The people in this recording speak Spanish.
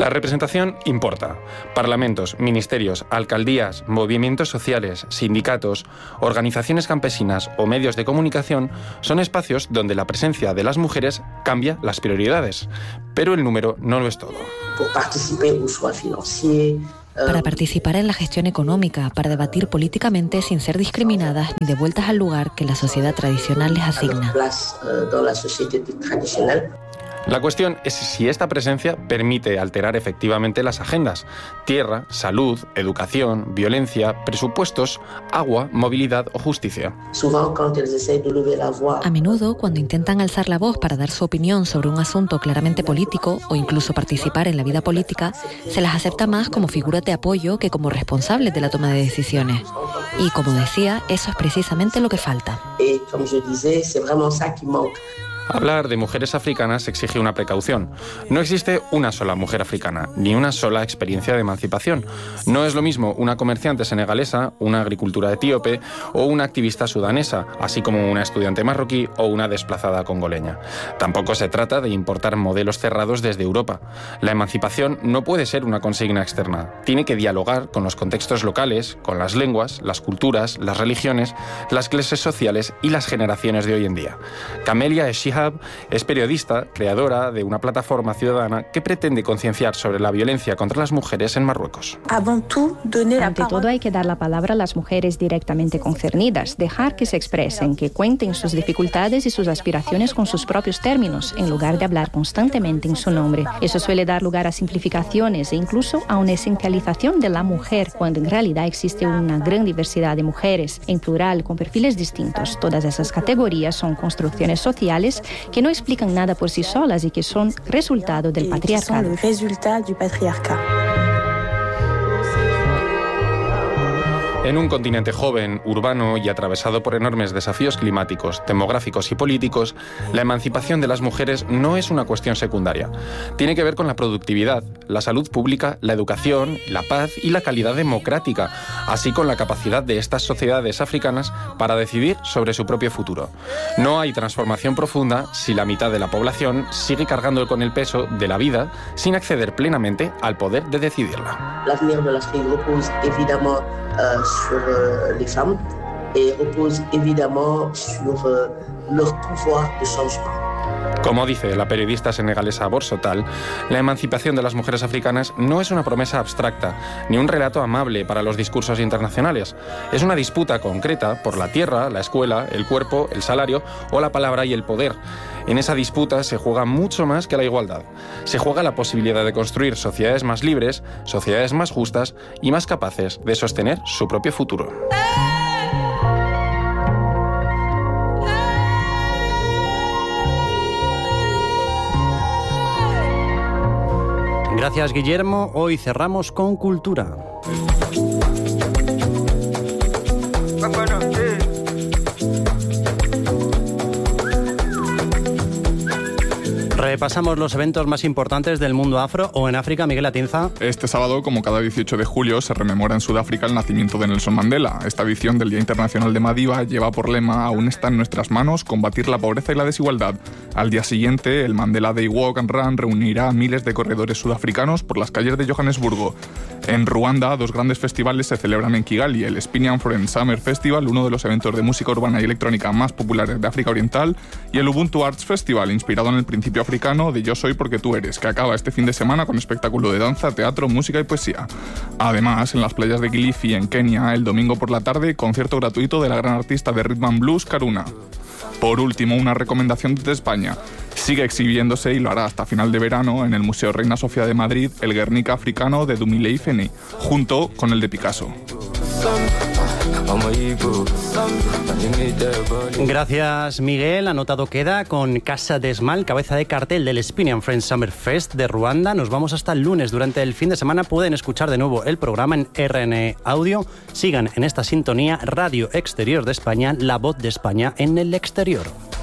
La representación importa. Parlamentos, ministerios, alcaldías, movimientos sociales, sindicatos, organizaciones campesinas o medios de comunicación son espacios donde la presencia de las mujeres cambia las prioridades. Pero el número no lo es todo. Para participar en la gestión económica, para debatir políticamente sin ser discriminadas ni devueltas al lugar que la sociedad tradicional les asigna. La cuestión es si esta presencia permite alterar efectivamente las agendas: tierra, salud, educación, violencia, presupuestos, agua, movilidad o justicia. A menudo, cuando intentan alzar la voz para dar su opinión sobre un asunto claramente político o incluso participar en la vida política, se las acepta más como figuras de apoyo que como responsables de la toma de decisiones. Y como decía, eso es precisamente lo que falta. Hablar de mujeres africanas exige una precaución. No existe una sola mujer africana, ni una sola experiencia de emancipación. No es lo mismo una comerciante senegalesa, una agricultura etíope o una activista sudanesa, así como una estudiante marroquí o una desplazada congoleña. Tampoco se trata de importar modelos cerrados desde Europa. La emancipación no puede ser una consigna externa. Tiene que dialogar con los contextos locales, con las lenguas, las culturas, las religiones, las clases sociales y las generaciones de hoy en día. Camelia Eshihab es periodista, creadora de una plataforma ciudadana que pretende concienciar sobre la violencia contra las mujeres en Marruecos. Ante todo hay que dar la palabra a las mujeres directamente concernidas, dejar que se expresen, que cuenten sus dificultades y sus aspiraciones con sus propios términos, en lugar de hablar constantemente en su nombre. Eso suele dar lugar a simplificaciones e incluso a una esencialización de la mujer, cuando en realidad existe una gran diversidad de mujeres, en plural, con perfiles distintos. Todas esas categorías son construcciones sociales que no explican nada por sí solas y que son resultado del patriarcado. En un continente joven, urbano y atravesado por enormes desafíos climáticos, demográficos y políticos, la emancipación de las mujeres no es una cuestión secundaria. Tiene que ver con la productividad, la salud pública, la educación, la paz y la calidad democrática, así con la capacidad de estas sociedades africanas para decidir sobre su propio futuro. No hay transformación profunda si la mitad de la población sigue cargando con el peso de la vida sin acceder plenamente al poder de decidirla. L'avenir de las filles repose évidemment sur les femmes et repose évidemment sur leur pouvoir de changement. Como dice la periodista senegalesa Borsotal, la emancipación de las mujeres africanas no es una promesa abstracta, ni un relato amable para los discursos internacionales. Es una disputa concreta por la tierra, la escuela, el cuerpo, el salario o la palabra y el poder. En esa disputa se juega mucho más que la igualdad. Se juega la posibilidad de construir sociedades más libres, sociedades más justas y más capaces de sostener su propio futuro. Gracias, Guillermo. Hoy cerramos con cultura. Repasamos los eventos más importantes del mundo afro o en África. Miguel Atienza. Este sábado, como cada 18 de julio, se rememora en Sudáfrica el nacimiento de Nelson Mandela. Esta edición del Día Internacional de Madiba lleva por lema "Aún está en nuestras manos combatir la pobreza y la desigualdad". Al día siguiente, el Mandela Day Walk and Run reunirá a miles de corredores sudafricanos por las calles de Johannesburgo. En Ruanda, dos grandes festivales se celebran en Kigali: el Spin and Friends Summer Festival, uno de los eventos de música urbana y electrónica más populares de África Oriental, y el Ubuntu Arts Festival, inspirado en el principio africano de Yo soy porque tú eres, que acaba este fin de semana con espectáculo de danza, teatro, música y poesía. Además, en las playas de Kilifi, en Kenia, el domingo por la tarde, concierto gratuito de la gran artista de Rhythm and Blues, Karuna. Por último, una recomendación desde España. Sigue exhibiéndose y lo hará hasta final de verano en el Museo Reina Sofía de Madrid el Guernica africano de Dumile y Feni, junto con el de Picasso. Gracias, Miguel. Anotado queda con Casa de Esmal, cabeza de cartel del Spin and Friends Summer Fest de Ruanda. Nos vamos hasta el lunes. Durante el fin de semana pueden escuchar de nuevo el programa en RN Audio. Sigan en esta sintonía Radio Exterior de España, la voz de España en el exterior.